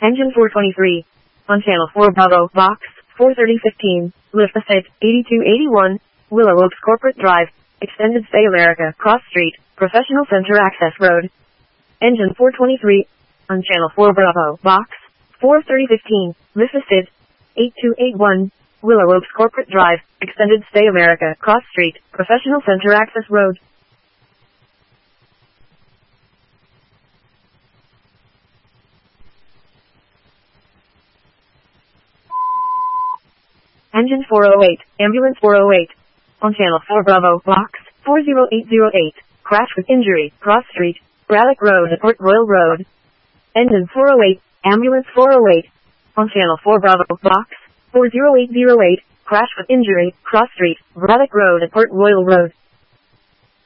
Engine 423. On Channel 4 Bravo, Box 43015, lift the fit, 8281, Willow Oaks Corporate Drive, Extended Stay America, Cross Street, Professional Center Access Road. Engine 423. On Channel 4 Bravo, Box 43015, lift the fit, 8281, Willow Oaks Corporate Drive, Extended Stay America, Cross Street, Professional Center Access Road. Engine 408, Ambulance 408. On Channel 4 Bravo, Box 40808, crash with injury, Cross Street, Braddock Road, Port Royal Road. Engine 408, Ambulance 408. On Channel 4 Bravo, Box 40808, crash with injury, Cross Street, Braddock Road, Port Royal Road.